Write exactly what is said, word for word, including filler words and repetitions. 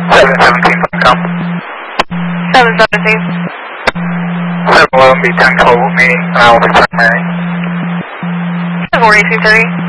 seven seventeen, come. seven seventeen. seven eleven, be ten twelve with me, and I will be primary. four eighteen thirty.